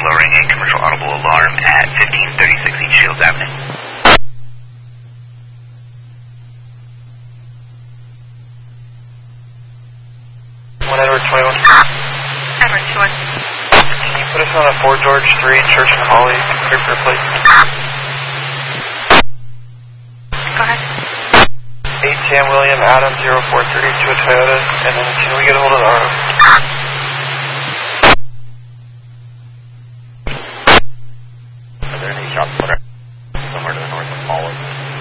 lowering a commercial audible alarm at 1536 East Shields Avenue. Edward 21. Edward 21. Can you put us on a 4 George 3 Church and Holly, clear for replacement? Go ahead. 8 Sam William Adam 0432 a Toyota, and then can we get a hold of our... Are there any shots somewhere to the north of Holland?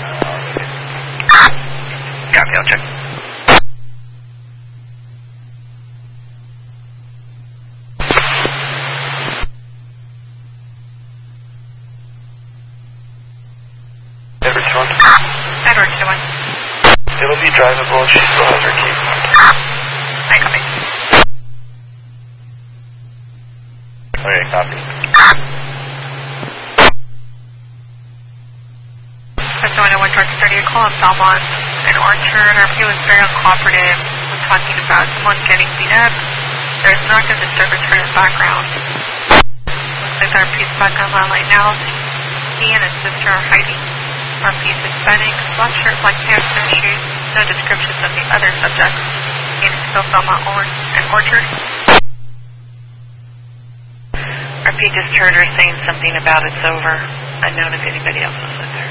Copy, I'll check. Edward 21. Edward 21. It'll be drivable if she still has her key. I copy. Okay, copy. That's when I went towards 30 call on Belmont and Orchard. He was very uncooperative. Was talking about someone getting beat up. There's not going to disturb return in the background. Looks like RP's back on line now. He and his sister are hiding. RP's Hispanic, black shirt, black pants, no shoes. No descriptions of the other subjects. In still Belmont and Orchard. RP just heard her saying something about it's over. Unknown if anybody else was with her.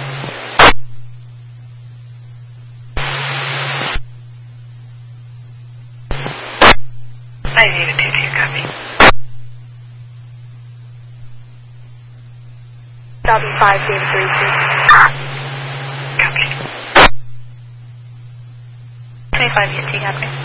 I need a 2-2 copy. Copy 5, David 32. Copy. 25 UT, copy.